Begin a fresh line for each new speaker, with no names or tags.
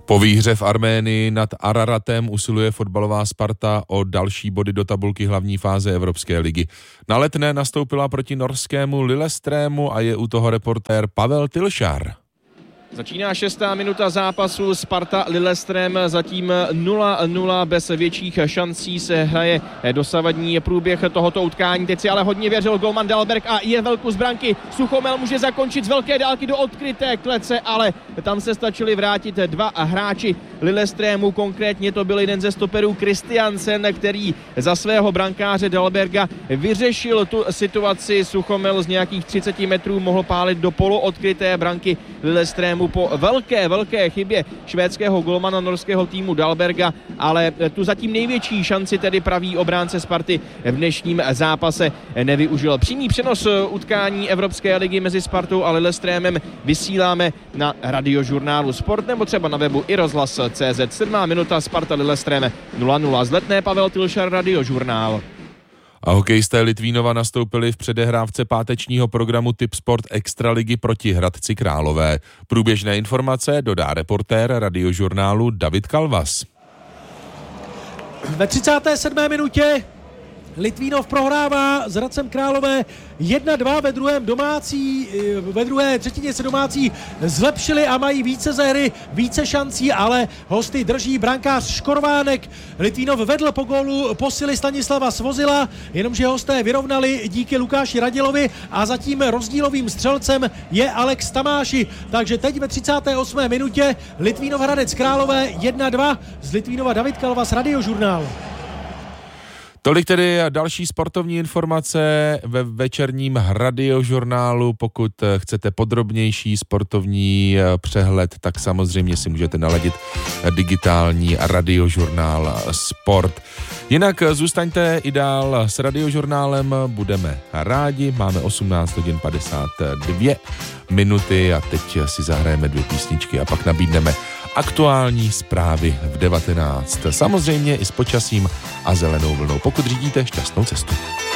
Po výhře v Arménii nad Araratem usiluje fotbalová Sparta o další body do tabulky hlavní fáze Evropské ligy. Na Letné nastoupila proti norskému Lillestrému a je u toho reportér Pavel Tilšár.
Začíná 6. minuta zápasu, Sparta Lillestrém zatím 0-0, bez větších šancí se hraje dosavadní průběh tohoto utkání. Teď si ale hodně věřil golman Dahlberg a je velkou z branky. Suchomel může zakončit z velké dálky do odkryté klece, ale tam se stačili vrátit dva hráči Lillestrému, konkrétně to byl jeden ze stoperů Christiansen, který za svého brankáře Dahlberga vyřešil tu situaci. Suchomel z nějakých 30 metrů mohl pálit do poloodkryté branky Lillestrému po velké chybě švédského golmana norského týmu Dahlberga, ale tu zatím největší šanci tedy pravý obránce Sparty v dnešním zápase nevyužil. Přímý přenos utkání Evropské ligy mezi Spartou a Lillestrémem vysíláme na radiožurnálu Sport nebo třeba na webu i rozhlas.cz. 7. minuta, Sparta Lillestrém 0-0. Z Letné Pavel Tilšar, radiožurnál.
A hokejisté Litvínova nastoupili v předehrávce pátečního programu Tipsport Extraligy proti Hradci Králové. Průběžné informace dodá reportér radiožurnálu David Kalvas.
Ve 37. minutě Litvínov prohrává s Hradcem Králové 1-2, ve druhé třetině se domácí zlepšili a mají více ze hry, více šancí, ale hosty drží brankář Škorvánek. Litvínov vedl po gólu posily Stanislava Svozila, jenomže hosté vyrovnali díky Lukáši Radilovi a zatím rozdílovým střelcem je Alex Tamáši. Takže teď ve 38. minutě Litvínov Hradec Králové 1-2, z Litvínova David Kalvas, radiožurnál.
Tolik tedy další sportovní informace ve večerním radiožurnálu. Pokud chcete podrobnější sportovní přehled, tak samozřejmě si můžete naladit digitální radiožurnál Sport. Jinak zůstaňte i dál s radiožurnálem, budeme rádi. Máme 18 hodin 52 minuty a teď si zahrajeme 2 písničky a pak nabídneme aktuální zprávy v 19. Samozřejmě i s počasím a zelenou vlnou. Pokud řídíte, šťastnou cestu.